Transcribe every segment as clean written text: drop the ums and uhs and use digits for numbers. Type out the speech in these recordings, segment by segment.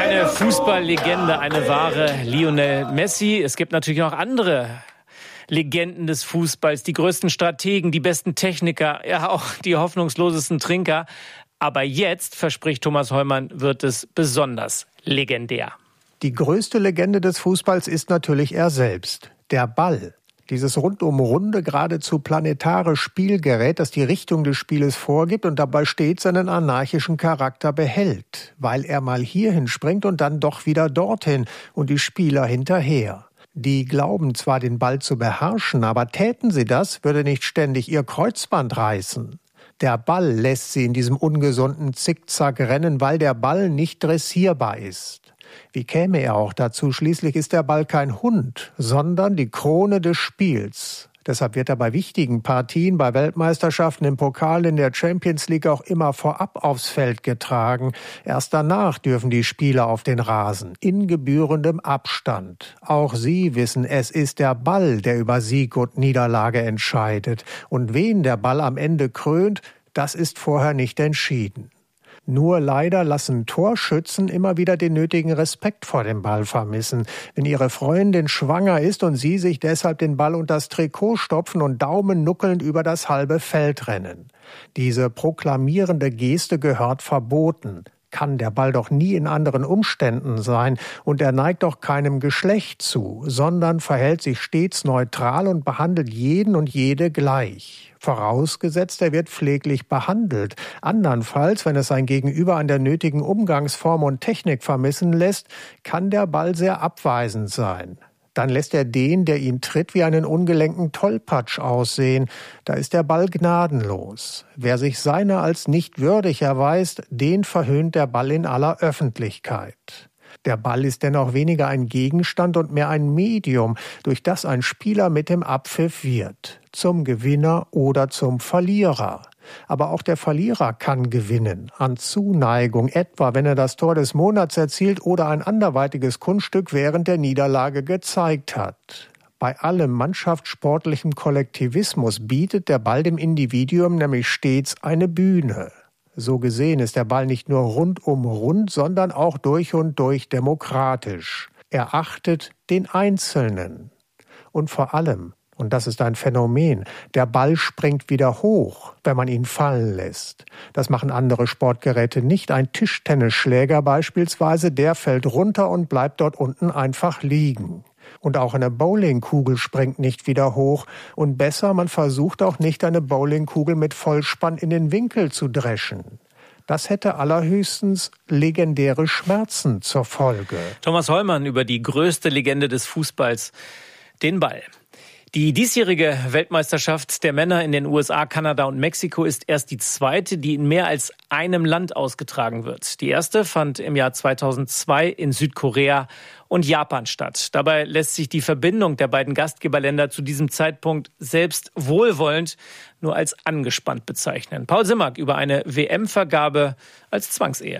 Eine Fußballlegende, eine wahre Lionel Messi. Es gibt natürlich noch andere Legenden des Fußballs, die größten Strategen, die besten Techniker, ja auch die hoffnungslosesten Trinker. Aber jetzt, verspricht Thomas Hollmann, wird es besonders legendär. Die größte Legende des Fußballs ist natürlich er selbst, der Ball. Dieses rundum runde, geradezu planetare Spielgerät, das die Richtung des Spieles vorgibt und dabei stets seinen anarchischen Charakter behält, weil er mal hierhin springt und dann doch wieder dorthin und die Spieler hinterher. Die glauben zwar, den Ball zu beherrschen, aber täten sie das, würde nicht ständig ihr Kreuzband reißen. Der Ball lässt sie in diesem ungesunden Zickzack rennen, weil der Ball nicht dressierbar ist. Wie käme er auch dazu? Schließlich ist der Ball kein Hund, sondern die Krone des Spiels. Deshalb wird er bei wichtigen Partien, bei Weltmeisterschaften, im Pokal, in der Champions League auch immer vorab aufs Feld getragen. Erst danach dürfen die Spieler auf den Rasen, in gebührendem Abstand. Auch sie wissen, es ist der Ball, der über Sieg und Niederlage entscheidet. Und wen der Ball am Ende krönt, das ist vorher nicht entschieden. Nur leider lassen Torschützen immer wieder den nötigen Respekt vor dem Ball vermissen. Wenn ihre Freundin schwanger ist und sie sich deshalb den Ball unter das Trikot stopfen und daumennuckelnd über das halbe Feld rennen. Diese proklamierende Geste gehört verboten. Kann der Ball doch nie in anderen Umständen sein und er neigt doch keinem Geschlecht zu, sondern verhält sich stets neutral und behandelt jeden und jede gleich. Vorausgesetzt, er wird pfleglich behandelt. Andernfalls, wenn es sein Gegenüber an der nötigen Umgangsform und Technik vermissen lässt, kann der Ball sehr abweisend sein. Dann lässt er den, der ihn tritt, wie einen ungelenken Tollpatsch aussehen. Da ist der Ball gnadenlos. Wer sich seiner als nicht würdig erweist, den verhöhnt der Ball in aller Öffentlichkeit. Der Ball ist dennoch weniger ein Gegenstand und mehr ein Medium, durch das ein Spieler mit dem Abpfiff wird. Zum Gewinner oder zum Verlierer. Aber auch der Verlierer kann gewinnen, an Zuneigung, etwa wenn er das Tor des Monats erzielt oder ein anderweitiges Kunststück während der Niederlage gezeigt hat. Bei allem mannschaftssportlichen Kollektivismus bietet der Ball dem Individuum nämlich stets eine Bühne. So gesehen ist der Ball nicht nur rundum rund, sondern auch durch und durch demokratisch. Er achtet den Einzelnen. Und vor allem, und das ist ein Phänomen, der Ball springt wieder hoch, wenn man ihn fallen lässt. Das machen andere Sportgeräte nicht. Ein Tischtennisschläger beispielsweise, der fällt runter und bleibt dort unten einfach liegen. Und auch eine Bowlingkugel springt nicht wieder hoch. Und besser, man versucht auch nicht, eine Bowlingkugel mit Vollspann in den Winkel zu dreschen. Das hätte allerhöchstens legendäre Schmerzen zur Folge. Thomas Hollmann über die größte Legende des Fußballs, den Ball. Die diesjährige Weltmeisterschaft der Männer in den USA, Kanada und Mexiko ist erst die zweite, die in mehr als einem Land ausgetragen wird. Die erste fand im Jahr 2002 in Südkorea und Japan statt. Dabei lässt sich die Verbindung der beiden Gastgeberländer zu diesem Zeitpunkt selbst wohlwollend nur als angespannt bezeichnen. Paul Simmak über eine WM-Vergabe als Zwangsehe.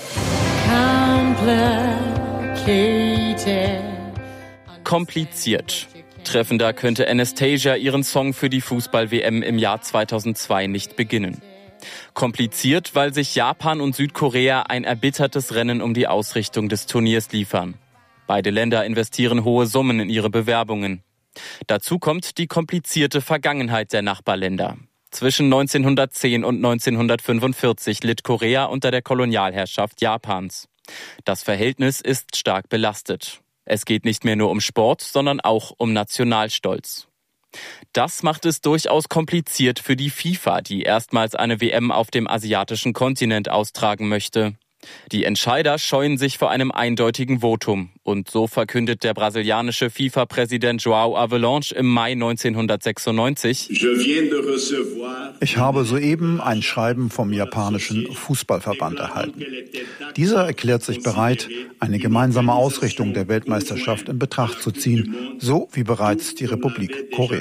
Kompliziert. Treffender könnte Anastasia ihren Song für die Fußball-WM im Jahr 2002 nicht beginnen. Kompliziert, weil sich Japan und Südkorea ein erbittertes Rennen um die Ausrichtung des Turniers liefern. Beide Länder investieren hohe Summen in ihre Bewerbungen. Dazu kommt die komplizierte Vergangenheit der Nachbarländer. Zwischen 1910 und 1945 litt Korea unter der Kolonialherrschaft Japans. Das Verhältnis ist stark belastet. Es geht nicht mehr nur um Sport, sondern auch um Nationalstolz. Das macht es durchaus kompliziert für die FIFA, die erstmals eine WM auf dem asiatischen Kontinent austragen möchte. Die Entscheider scheuen sich vor einem eindeutigen Votum. Und so verkündet der brasilianische FIFA-Präsident João Havelange im Mai 1996: Ich habe soeben ein Schreiben vom japanischen Fußballverband erhalten. Dieser erklärt sich bereit, eine gemeinsame Ausrichtung der Weltmeisterschaft in Betracht zu ziehen, so wie bereits die Republik Korea.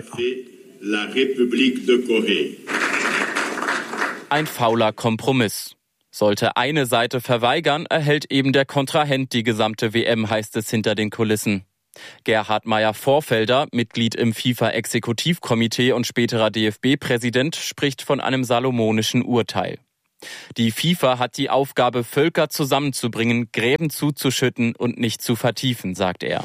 Ein fauler Kompromiss. Sollte eine Seite verweigern, erhält eben der Kontrahent die gesamte WM, heißt es hinter den Kulissen. Gerhard Meyer-Vorfelder, Mitglied im FIFA-Exekutivkomitee und späterer DFB-Präsident, spricht von einem salomonischen Urteil. Die FIFA hat die Aufgabe, Völker zusammenzubringen, Gräben zuzuschütten und nicht zu vertiefen, sagt er.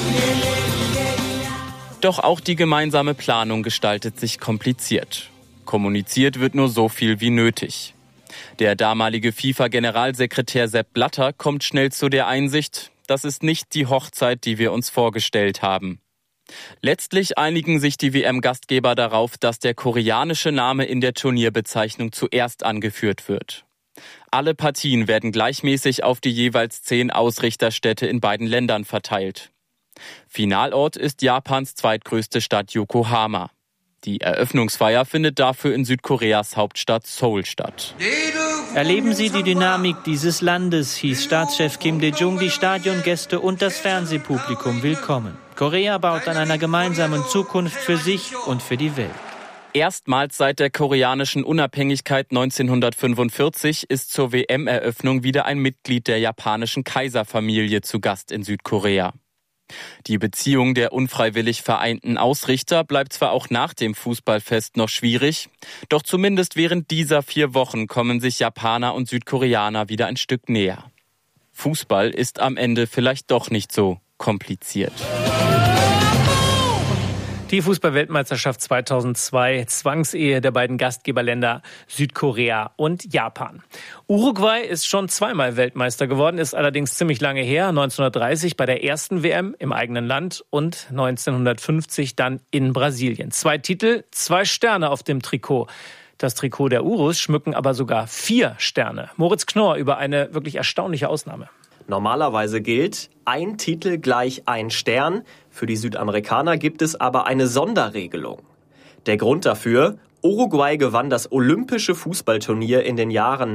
Doch auch die gemeinsame Planung gestaltet sich kompliziert. Kommuniziert wird nur so viel wie nötig. Der damalige FIFA-Generalsekretär Sepp Blatter kommt schnell zu der Einsicht, das ist nicht die Hochzeit, die wir uns vorgestellt haben. Letztlich einigen sich die WM-Gastgeber darauf, dass der koreanische Name in der Turnierbezeichnung zuerst angeführt wird. Alle Partien werden gleichmäßig auf die jeweils 10 Ausrichterstädte in beiden Ländern verteilt. Finalort ist Japans zweitgrößte Stadt Yokohama. Die Eröffnungsfeier findet dafür in Südkoreas Hauptstadt Seoul statt. Erleben Sie die Dynamik dieses Landes, hieß Staatschef Kim Dae-jung die Stadiongäste und das Fernsehpublikum willkommen. Korea baut an einer gemeinsamen Zukunft für sich und für die Welt. Erstmals seit der koreanischen Unabhängigkeit 1945 ist zur WM-Eröffnung wieder ein Mitglied der japanischen Kaiserfamilie zu Gast in Südkorea. Die Beziehung der unfreiwillig vereinten Ausrichter bleibt zwar auch nach dem Fußballfest noch schwierig, doch zumindest während dieser 4 Wochen kommen sich Japaner und Südkoreaner wieder ein Stück näher. Fußball ist am Ende vielleicht doch nicht so kompliziert. Die Fußball-Weltmeisterschaft 2002, Zwangsehe der beiden Gastgeberländer Südkorea und Japan. Uruguay ist schon 2-mal Weltmeister geworden, ist allerdings ziemlich lange her, 1930 bei der ersten WM im eigenen Land und 1950 dann in Brasilien. 2 Titel, 2 Sterne auf dem Trikot. Das Trikot der Urus schmücken aber sogar 4 Sterne. Moritz Knorr über eine wirklich erstaunliche Ausnahme. Normalerweise gilt, ein Titel gleich ein Stern. Für die Südamerikaner gibt es aber eine Sonderregelung. Der Grund dafür: Uruguay gewann das olympische Fußballturnier in den Jahren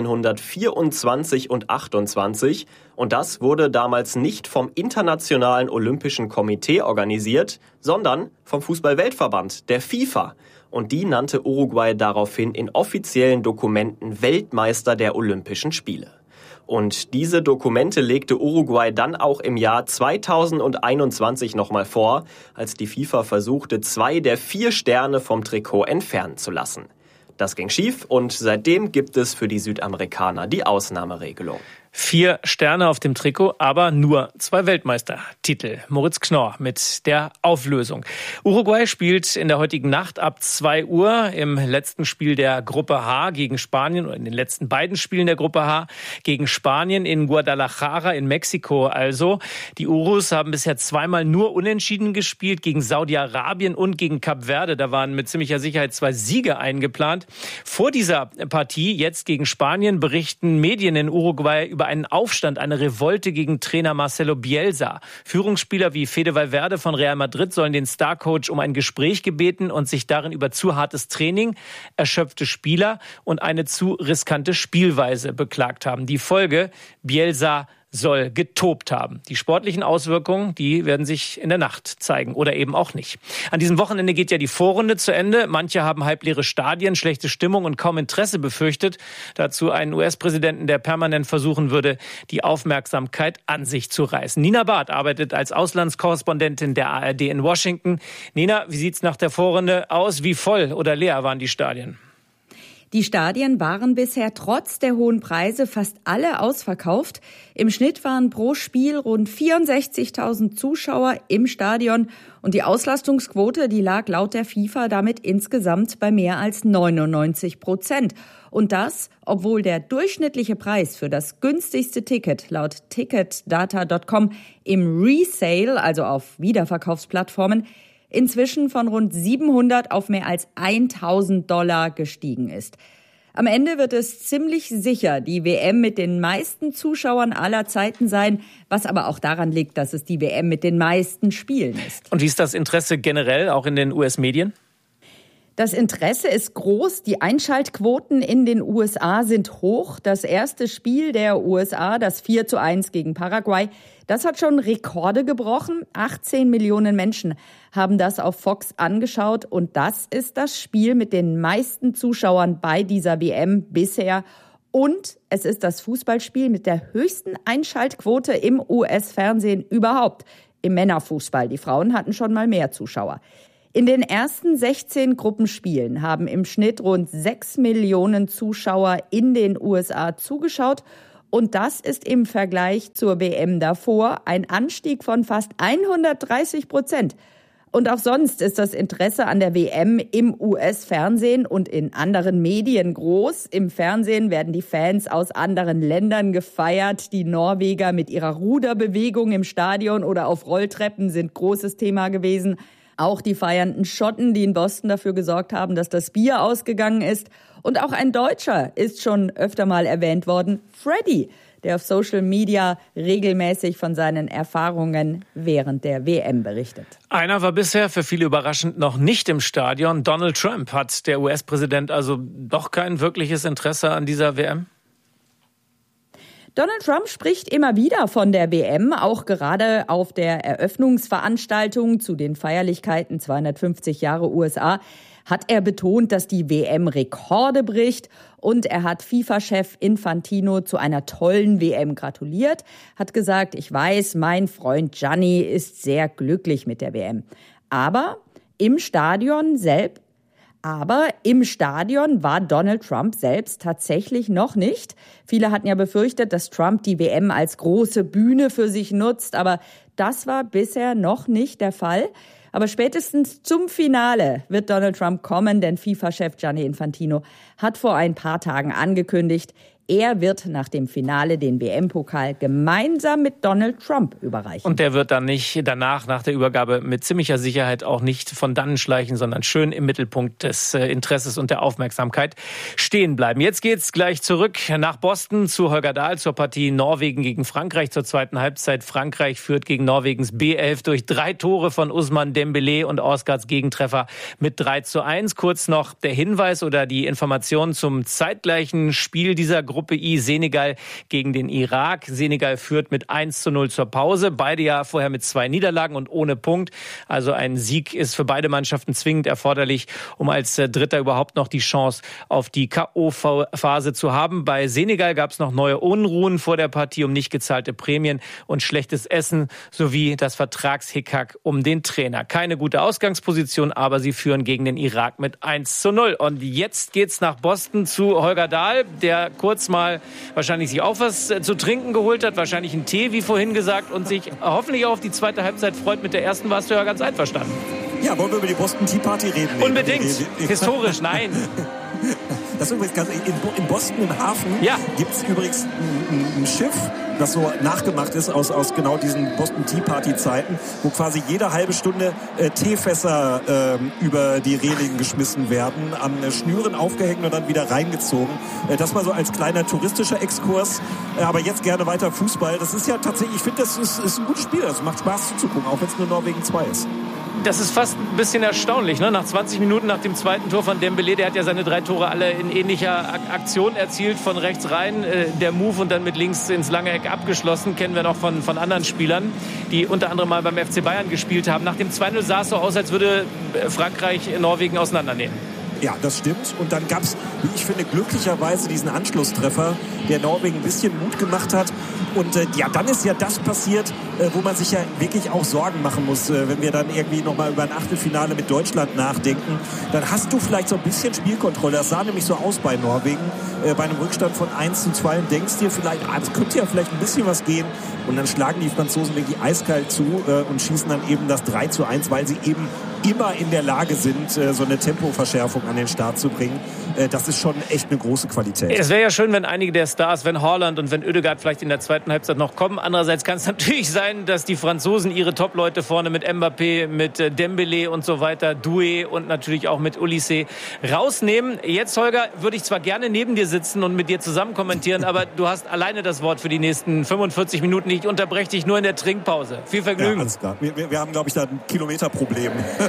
1924 und 28 und das wurde damals nicht vom Internationalen Olympischen Komitee organisiert, sondern vom Fußball-Weltverband, der FIFA. Und die nannte Uruguay daraufhin in offiziellen Dokumenten Weltmeister der Olympischen Spiele. Und diese Dokumente legte Uruguay dann auch im Jahr 2021 nochmal vor, als die FIFA versuchte, 2 der 4 Sterne vom Trikot entfernen zu lassen. Das ging schief und seitdem gibt es für die Südamerikaner die Ausnahmeregelung. 4 Sterne auf dem Trikot, aber nur 2 Weltmeistertitel. Moritz Knorr mit der Auflösung. Uruguay spielt in der heutigen Nacht ab 2 Uhr im letzten Spiel der Gruppe H gegen Spanien, oder in den letzten beiden Spielen der Gruppe H gegen Spanien in Guadalajara in Mexiko. Also die Urus haben bisher 2-mal nur unentschieden gespielt, gegen Saudi-Arabien und gegen Kap Verde. Da waren mit ziemlicher Sicherheit 2 Siege eingeplant. Vor dieser Partie, jetzt gegen Spanien, berichten Medien in Uruguay über einen Aufstand, eine Revolte gegen Trainer Marcelo Bielsa. Führungsspieler wie Fede Valverde von Real Madrid sollen den Starcoach um ein Gespräch gebeten und sich darin über zu hartes Training, erschöpfte Spieler und eine zu riskante Spielweise beklagt haben. Die Folge: Bielsa soll getobt haben. Die sportlichen Auswirkungen, die werden sich in der Nacht zeigen oder eben auch nicht. An diesem Wochenende geht ja die Vorrunde zu Ende. Manche haben halbleere Stadien, schlechte Stimmung und kaum Interesse befürchtet. Dazu einen US-Präsidenten, der permanent versuchen würde, die Aufmerksamkeit an sich zu reißen. Nina Barth arbeitet als Auslandskorrespondentin der ARD in Washington. Nina, wie sieht's nach der Vorrunde aus? Wie voll oder leer waren die Stadien? Die Stadien waren bisher trotz der hohen Preise fast alle ausverkauft. Im Schnitt waren pro Spiel rund 64.000 Zuschauer im Stadion. Und die Auslastungsquote, die lag laut der FIFA damit insgesamt bei mehr als 99%. Und das, obwohl der durchschnittliche Preis für das günstigste Ticket laut Ticketdata.com im Resale, also auf Wiederverkaufsplattformen, inzwischen von rund 700 auf mehr als $1.000 gestiegen ist. Am Ende wird es ziemlich sicher die WM mit den meisten Zuschauern aller Zeiten sein, was aber auch daran liegt, dass es die WM mit den meisten Spielen ist. Und wie ist das Interesse generell auch in den US-Medien? Das Interesse ist groß, die Einschaltquoten in den USA sind hoch. Das erste Spiel der USA, das 4:1 gegen Paraguay, das hat schon Rekorde gebrochen. 18 Millionen Menschen haben das auf Fox angeschaut und das ist das Spiel mit den meisten Zuschauern bei dieser WM bisher. Und es ist das Fußballspiel mit der höchsten Einschaltquote im US-Fernsehen überhaupt, im Männerfußball. Die Frauen hatten schon mal mehr Zuschauer. In den ersten 16 Gruppenspielen haben im Schnitt rund 6 Millionen Zuschauer in den USA zugeschaut. Und das ist im Vergleich zur WM davor ein Anstieg von fast 130%. Und auch sonst ist das Interesse an der WM im US-Fernsehen und in anderen Medien groß. Im Fernsehen werden die Fans aus anderen Ländern gefeiert. Die Norweger mit ihrer Ruderbewegung im Stadion oder auf Rolltreppen sind großes Thema gewesen. Auch die feiernden Schotten, die in Boston dafür gesorgt haben, dass das Bier ausgegangen ist. Und auch ein Deutscher ist schon öfter mal erwähnt worden, Freddy, der auf Social Media regelmäßig von seinen Erfahrungen während der WM berichtet. Einer war bisher für viele überraschend noch nicht im Stadion. Donald Trump. Hat der US-Präsident also doch kein wirkliches Interesse an dieser WM? Donald Trump spricht immer wieder von der WM, auch gerade auf der Eröffnungsveranstaltung zu den Feierlichkeiten 250 Jahre USA. Hat er betont, dass die WM Rekorde bricht, und er hat FIFA-Chef Infantino zu einer tollen WM gratuliert, hat gesagt, ich weiß, mein Freund Gianni ist sehr glücklich mit der WM. Aber im Stadion war Donald Trump selbst tatsächlich noch nicht. Viele hatten ja befürchtet, dass Trump die WM als große Bühne für sich nutzt, aber das war bisher noch nicht der Fall. Aber spätestens zum Finale wird Donald Trump kommen, denn FIFA-Chef Gianni Infantino hat vor ein paar Tagen angekündigt, er wird nach dem Finale den WM-Pokal gemeinsam mit Donald Trump überreichen. Und der wird dann nicht danach, nach der Übergabe, mit ziemlicher Sicherheit auch nicht von dannen schleichen, sondern schön im Mittelpunkt des Interesses und der Aufmerksamkeit stehen bleiben. Jetzt geht's gleich zurück nach Boston zu Holger Dahl zur Partie Norwegen gegen Frankreich zur zweiten Halbzeit. Frankreich führt gegen Norwegens B11 durch 3 Tore von Ousmane Dembélé und Oscards Gegentreffer mit 3:1. Kurz noch der Hinweis oder die Information zum zeitgleichen Spiel dieser Gruppe I, Senegal gegen den Irak. Senegal führt mit 1:0 zur Pause. Beide ja vorher mit 2 Niederlagen und ohne Punkt. Also ein Sieg ist für beide Mannschaften zwingend erforderlich, um als Dritter überhaupt noch die Chance auf die K.O.-Phase zu haben. Bei Senegal gab es noch neue Unruhen vor der Partie um nicht gezahlte Prämien und schlechtes Essen sowie das Vertragshickhack um den Trainer. Keine gute Ausgangsposition, aber sie führen gegen den Irak mit 1:0. Und jetzt geht's nach Boston zu Holger Dahl, der kurz mal wahrscheinlich sich auch was zu trinken geholt hat, wahrscheinlich einen Tee, wie vorhin gesagt, und sich hoffentlich auch auf die zweite Halbzeit freut. Mit der ersten warst du ja ganz einverstanden. Ja, wollen wir über die Boston Tea Party reden? Unbedingt. Historisch, nein. Das ist übrigens in Boston im Hafen gibt es übrigens ein Schiff, das so nachgemacht ist aus genau diesen Boston Tea Party Zeiten, wo quasi jede halbe Stunde Teefässer über die Reling geschmissen werden, an Schnüren aufgehängt und dann wieder reingezogen. Das mal so als kleiner touristischer Exkurs. Aber jetzt gerne weiter Fußball. Das ist ja tatsächlich, ich finde, das ist ein gutes Spiel. Es macht Spaß zuzugucken, auch wenn es nur Norwegen 2 ist. Das ist fast ein bisschen erstaunlich, ne? Nach 20 Minuten nach dem zweiten Tor von Dembélé, der hat ja seine 3 Tore alle in ähnlicher Aktion erzielt, von rechts rein, der Move und dann mit links ins lange Eck abgeschlossen, kennen wir noch von anderen Spielern, die unter anderem mal beim FC Bayern gespielt haben. Nach dem 2:0 sah es so aus, als würde Frankreich Norwegen auseinandernehmen. Ja, das stimmt. Und dann gab es, wie ich finde, glücklicherweise diesen Anschlusstreffer, der Norwegen ein bisschen Mut gemacht hat. Und dann ist ja das passiert, wo man sich ja wirklich auch Sorgen machen muss, wenn wir dann irgendwie nochmal über ein Achtelfinale mit Deutschland nachdenken. Dann hast du vielleicht so ein bisschen Spielkontrolle. Das sah nämlich so aus bei Norwegen, bei einem Rückstand von 1:2 und denkst dir vielleicht, es könnte ja vielleicht ein bisschen was gehen. Und dann schlagen die Franzosen wirklich eiskalt zu und schießen dann eben das 3:1, weil sie eben immer in der Lage sind, so eine Tempoverschärfung an den Start zu bringen. Das ist schon echt eine große Qualität. Es wäre ja schön, wenn einige der Stars, wenn Haaland und wenn Ødegaard vielleicht in der zweiten Halbzeit noch kommen. Andererseits kann es natürlich sein, dass die Franzosen ihre Top-Leute vorne mit Mbappé, mit Dembélé und so weiter, Doué und natürlich auch mit Olise rausnehmen. Jetzt, Holger, würde ich zwar gerne neben dir sitzen und mit dir zusammen kommentieren, aber du hast alleine das Wort für die nächsten 45 Minuten. Ich unterbreche dich nur in der Trinkpause. Viel Vergnügen. Ja, alles klar. Wir haben, glaube ich, da ein Kilometerproblem,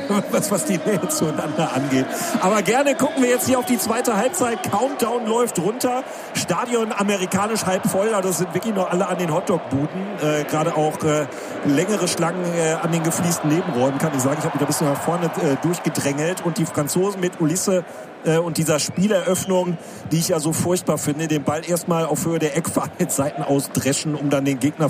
was die Nähe zueinander angeht. Aber gerne gucken wir jetzt hier auf die zweite Halbzeit. Countdown läuft runter. Stadion amerikanisch halb voll. Also es sind wirklich noch alle an den Hotdog-Buden. Gerade auch längere Schlangen an den gefliesten Nebenräumen, kann ich sagen. Ich habe mich da ein bisschen nach vorne durchgedrängelt. Und die Franzosen mit Olise und dieser Spieleröffnung, die ich ja so furchtbar finde, den Ball erstmal auf Höhe der Eckfahne mit Seiten ausdreschen, um dann den Gegner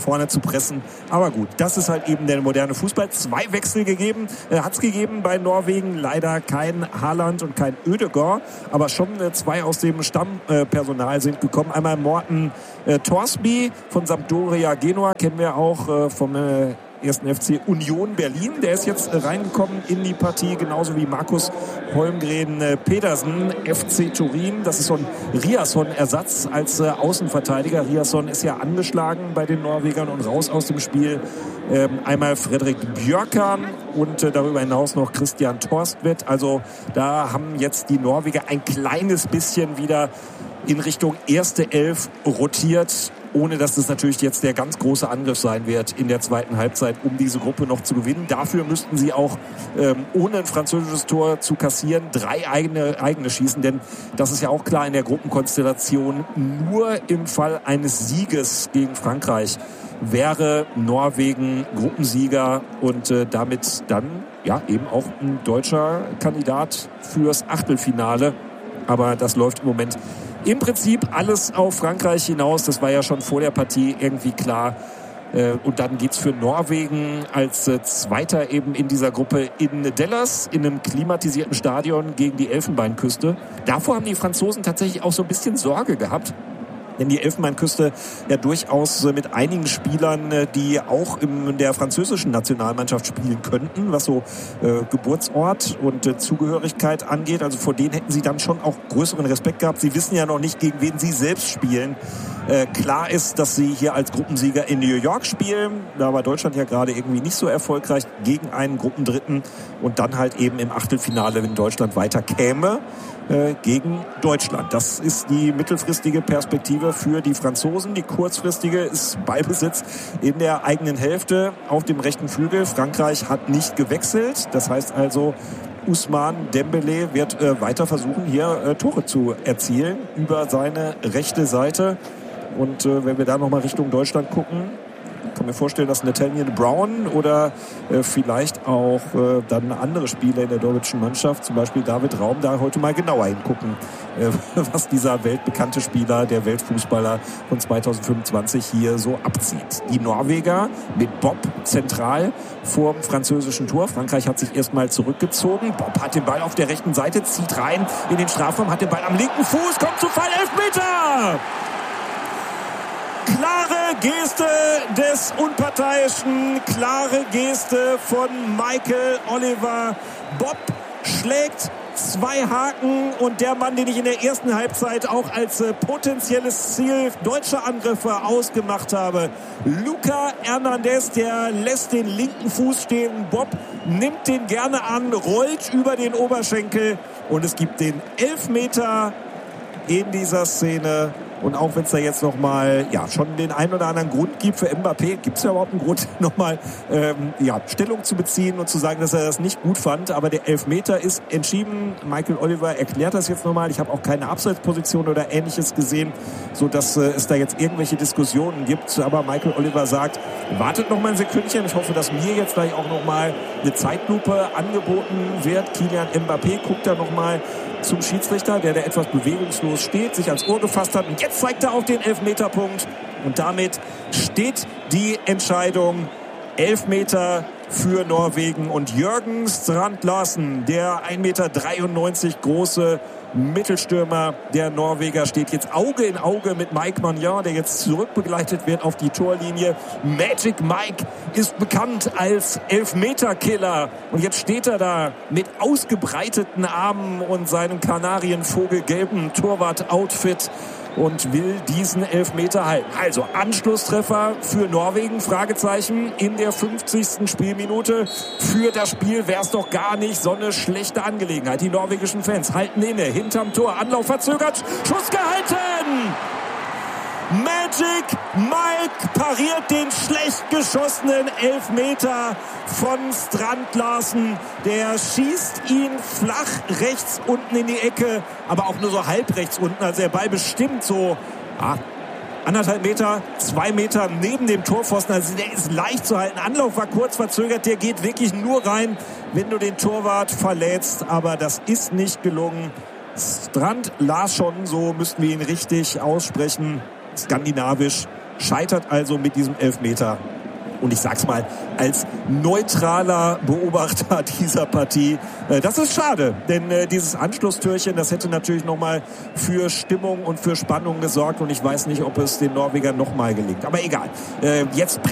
vorne zu pressen. Aber gut, das ist halt eben der moderne Fußball. 2 Wechsel hat's gegeben bei Norwegen. Leider kein Haaland und kein Ødegaard, aber schon 2 aus dem Stammpersonal sind gekommen. Einmal Morten Torsby von Sampdoria Genua, kennen wir auch vom 1. FC Union Berlin. Der ist jetzt reingekommen in die Partie, genauso wie Markus Holmgren Pedersen, FC Turin. Das ist so ein Riasson-Ersatz als Außenverteidiger. Riasson ist ja angeschlagen bei den Norwegern und raus aus dem Spiel. Einmal Fredrik Bjørkan und darüber hinaus noch Christian Torstvedt. Also da haben jetzt die Norweger ein kleines bisschen wieder in Richtung erste Elf rotiert, ohne dass das natürlich jetzt der ganz große Angriff sein wird in der zweiten Halbzeit, um diese Gruppe noch zu gewinnen. Dafür müssten sie auch, ohne ein französisches Tor zu kassieren, 3 eigene schießen, denn das ist ja auch klar in der Gruppenkonstellation. Nur im Fall eines Sieges gegen Frankreich wäre Norwegen Gruppensieger und damit dann ja eben auch ein deutscher Kandidat fürs Achtelfinale. Aber das läuft im Moment im Prinzip alles auf Frankreich hinaus. Das war ja schon vor der Partie irgendwie klar. Und dann geht's für Norwegen als Zweiter eben in dieser Gruppe in Dallas, in einem klimatisierten Stadion gegen die Elfenbeinküste. Davor haben die Franzosen tatsächlich auch so ein bisschen Sorge gehabt. Denn die Elfenbeinküste ja durchaus mit einigen Spielern, die auch in der französischen Nationalmannschaft spielen könnten, was so Geburtsort und Zugehörigkeit angeht. Also vor denen hätten sie dann schon auch größeren Respekt gehabt. Sie wissen ja noch nicht, gegen wen sie selbst spielen. Klar ist, dass sie hier als Gruppensieger in New York spielen. Da war Deutschland ja gerade irgendwie nicht so erfolgreich gegen einen Gruppendritten. Und dann halt eben im Achtelfinale, wenn Deutschland weiter käme, gegen Deutschland. Das ist die mittelfristige Perspektive für die Franzosen. Die kurzfristige ist Ballbesitz in der eigenen Hälfte auf dem rechten Flügel. Frankreich hat nicht gewechselt. Das heißt also, Ousmane Dembélé wird weiter versuchen, hier Tore zu erzielen über seine rechte Seite. Und wenn wir da nochmal Richtung Deutschland gucken, kann mir vorstellen, dass Nathaniel Brown oder vielleicht auch dann andere Spieler in der deutschen Mannschaft, zum Beispiel David Raum, da heute mal genauer hingucken, was dieser weltbekannte Spieler, der Weltfußballer von 2025 hier so abzieht. Die Norweger mit Bob zentral vorm französischen Tor. Frankreich hat sich erstmal zurückgezogen. Bob hat den Ball auf der rechten Seite, zieht rein in den Strafraum, hat den Ball am linken Fuß, kommt zu Fall, Elfmeter! Klare Geste des Unparteiischen, klare Geste von Michael Oliver. Bob schlägt 2 Haken und der Mann, den ich in der ersten Halbzeit auch als potenzielles Ziel deutscher Angriffe ausgemacht habe, Luca Hernandez, der lässt den linken Fuß stehen. Bob nimmt den gerne an, rollt über den Oberschenkel und es gibt den Elfmeter in dieser Szene. Und auch wenn es da jetzt nochmal schon den einen oder anderen Grund gibt für Mbappé, gibt es ja überhaupt einen Grund, nochmal Stellung zu beziehen und zu sagen, dass er das nicht gut fand. Aber der Elfmeter ist entschieden. Michael Oliver erklärt das jetzt nochmal. Ich habe auch keine Abseitsposition oder Ähnliches gesehen, sodass es da jetzt irgendwelche Diskussionen gibt. Aber Michael Oliver sagt, wartet noch mal ein Sekündchen. Ich hoffe, dass mir jetzt gleich auch nochmal eine Zeitlupe angeboten wird. Kylian Mbappé guckt da nochmal zum Schiedsrichter, der etwas bewegungslos steht, sich ans Ohr gefasst hat. Und jetzt zeigt er auf den Elfmeterpunkt. Und damit steht die Entscheidung. Elfmeter für Norwegen. Und Jørgen Strand Larsen, der 1,93 Meter große Mittelstürmer der Norweger, steht jetzt Auge in Auge mit Mike Maignan, der jetzt zurückbegleitet wird auf die Torlinie. Magic Mike ist bekannt als Elfmeterkiller. Und jetzt steht er da mit ausgebreiteten Armen und seinem kanarienvogelgelben Torwart-Outfit und will diesen Elfmeter halten. Also Anschlusstreffer für Norwegen, Fragezeichen, in der 50. Spielminute. Für das Spiel wäre es doch gar nicht so eine schlechte Angelegenheit. Die norwegischen Fans halten inne, hinterm Tor, Anlauf verzögert, Schuss gehalten! Magic Mike pariert den schlecht geschossenen Elfmeter von Strand Larsen. Der schießt ihn flach rechts unten in die Ecke, aber auch nur so halb rechts unten. Also der Ball bestimmt so 1,5 Meter, 2 Meter neben dem Torpfosten. Also der ist leicht zu halten. Anlauf war kurz verzögert. Der geht wirklich nur rein, wenn du den Torwart verletzt. Aber das ist nicht gelungen. Strand Larsson, so müssten wir ihn richtig aussprechen. Skandinavisch. scheitert also mit diesem Elfmeter. Und ich sag's mal, als neutraler Beobachter dieser Partie, das ist schade, denn dieses Anschlusstürchen, das hätte natürlich nochmal für Stimmung und für Spannung gesorgt und ich weiß nicht, ob es den Norwegern nochmal gelingt. Aber egal, jetzt